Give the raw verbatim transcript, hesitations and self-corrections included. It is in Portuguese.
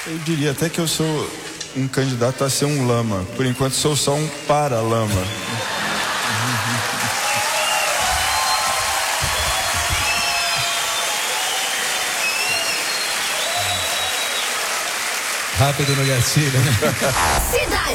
Eu diria até que eu sou um candidato a ser um lama. Por enquanto sou só um para-lama. Rápido no gatilho, né? Cidade.